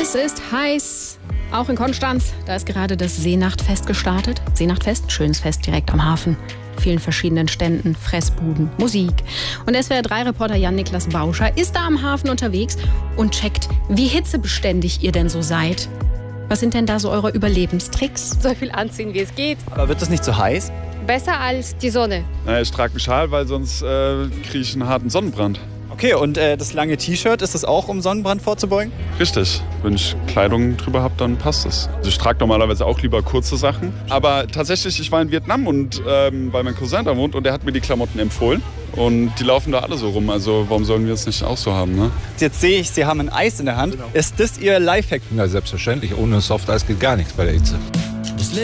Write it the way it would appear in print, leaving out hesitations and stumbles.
Es ist heiß. Auch in Konstanz, da ist gerade das Seenachtfest gestartet. Seenachtfest, schönes Fest direkt am Hafen. Vielen verschiedenen Ständen, Fressbuden, Musik. Und SWR3-Reporter Jan-Niklas Bauscher ist da am Hafen unterwegs und checkt, wie hitzebeständig ihr denn so seid. Was sind denn da so eure Überlebenstricks? So viel anziehen, wie es geht. Aber wird das nicht zu heiß? Besser als die Sonne. Ich trage einen Schal, weil sonst kriege ich einen harten Sonnenbrand. Okay, und das lange T-Shirt, ist das auch, um Sonnenbrand vorzubeugen? Richtig. Wenn ich Kleidung drüber habe, dann passt es. Also ich trage normalerweise auch lieber kurze Sachen. Aber tatsächlich, ich war in Vietnam und weil mein Cousin da wohnt und der hat mir die Klamotten empfohlen. Und die laufen da alle so rum. Also warum sollen wir es nicht auch so haben, ne? Jetzt sehe ich, Sie haben ein Eis in der Hand. Ist das Ihr Lifehack? Ja, selbstverständlich. Ohne Softeis geht gar nichts bei der Hitze.